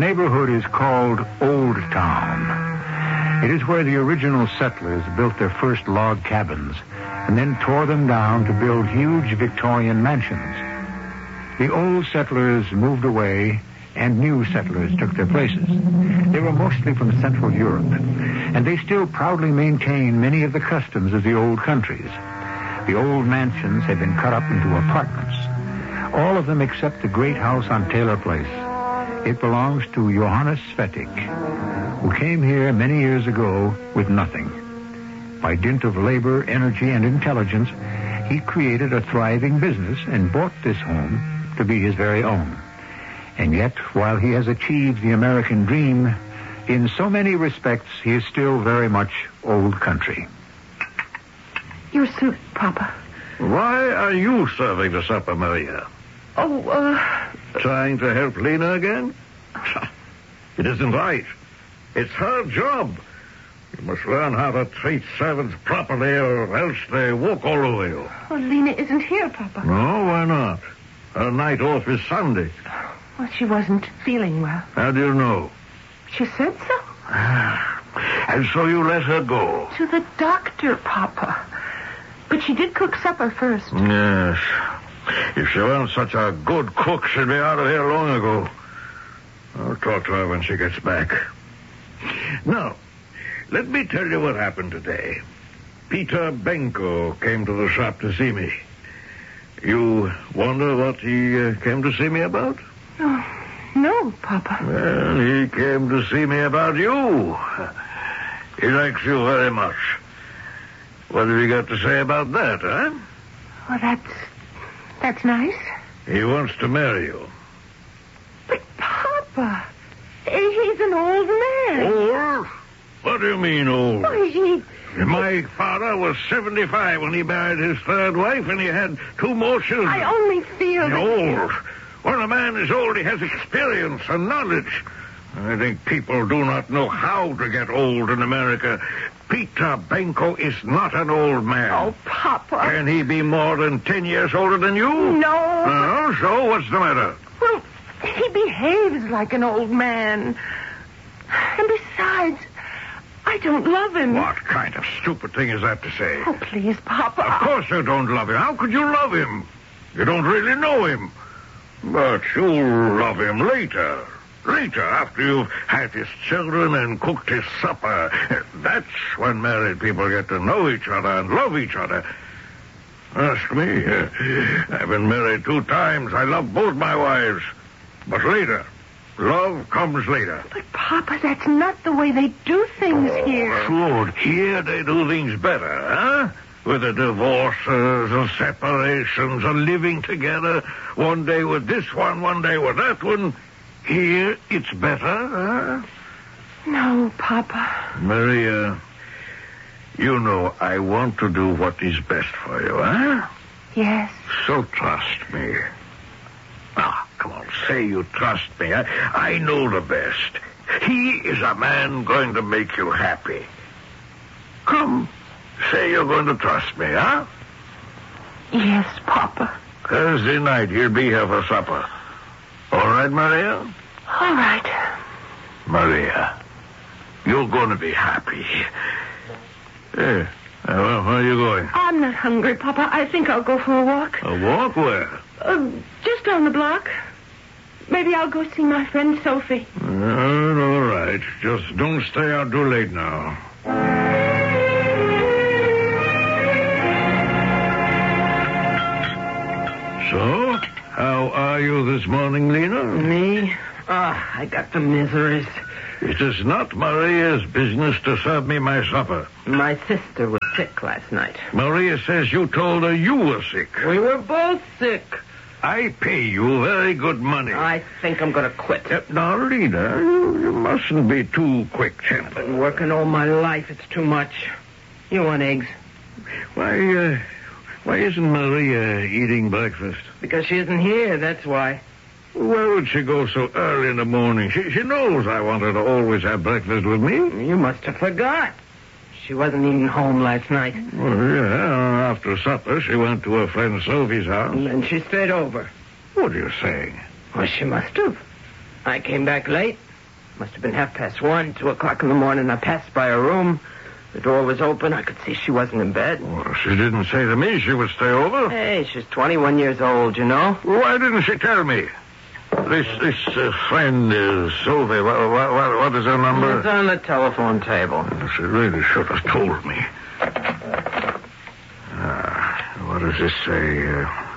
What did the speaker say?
neighborhood is called Old Town. It is where the original settlers built their first log cabins and then tore them down to build huge Victorian mansions. The old settlers moved away and new settlers took their places. They were mostly from Central Europe, and they still proudly maintain many of the customs of the old countries. The old mansions have been cut up into apartments, all of them except the great house on Taylor Place. It belongs to Johannes Svetic, who came here many years ago with nothing. By dint of labor, energy, and intelligence, he created a thriving business and bought this home to be his very own. And yet, while he has achieved the American dream, in so many respects, he is still very much old country. Your soup, Papa. Why are you serving the supper, Maria? Trying to help Lena again? It isn't right. It's her job. You must learn how to treat servants properly, or else they walk all over you. Oh, Lena isn't here, Papa. No, why not? Her night off is Sunday. Well, she wasn't feeling well. How do you know? She said so. And so you let her go? To the doctor, Papa. But she did cook supper first. Yes. If she weren't such a good cook, she'd be out of here long ago. I'll talk to her when she gets back. Now, let me tell you what happened today. Peter Benko came to the shop to see me. You wonder what he came to see me about? Oh, no, Papa. Well, he came to see me about you. He likes you very much. What have you got to say about that, huh? Well, that's nice. He wants to marry you. But, Papa, he's an old man. Old? What do you mean, old? Oh, My father was 75 when he married his third wife, and he had 2 more children. I only feel Old. When a man is old, he has experience and knowledge. I think people do not know how to get old in America. Peter Benko is not an old man. Oh, Papa. Can he be more than 10 years older than you? No. No? So what's the matter? Well, he behaves like an old man. And besides, I don't love him. What kind of stupid thing is that to say? Oh, please, Papa. Of course you don't love him. How could you love him? You don't really know him. But you'll love him later. Later, after you've had his children and cooked his supper. That's when married people get to know each other and love each other. Ask me. I've been married 2 times. I love both my wives. But later. Love comes later. But, Papa, that's not the way they do things here. Sure. Here they do things better, huh? With the divorces and separations and living together. One day with this one day with that one. Here it's better, huh? No, Papa. Maria, you know I want to do what is best for you, huh? Yes. So trust me. Ah, come on, say you trust me. I know the best. He is a man going to make you happy. Come, say you're going to trust me, huh? Yes, Papa. Thursday night, he'll be here for supper. All right, Maria? All right. Maria, you're going to be happy. Hey, where are you going? I'm not hungry, Papa. I think I'll go for a walk. A walk where? Just down the block. Maybe I'll go see my friend Sophie. All right. Just don't stay out too late now. So, how are you this morning, Lena? Me? I got the miseries. It is not Maria's business to serve me my supper. My sister was sick last night. Maria says you told her you were sick. We were both sick. I pay you very good money. I think I'm going to quit. Now, Lena, you mustn't be too quick-tempered. Been working all my life. It's too much. You want eggs? Why isn't Maria eating breakfast? Because she isn't here, that's why. Where would she go so early in the morning? She knows I want her to always have breakfast with me. You must have forgot. She wasn't even home last night. Well, yeah, after supper, she went to her friend Sophie's house. And then she stayed over. What are you saying? Well, she must have. I came back late. Must have been 1:30, 2 o'clock in the morning. I passed by her room. The door was open. I could see she wasn't in bed. Well, she didn't say to me she would stay over. Hey, she's 21 years old, you know? Why didn't she tell me? This friend is Sylvia. What is her number? It's on the telephone table. She really should have told me. What does this say?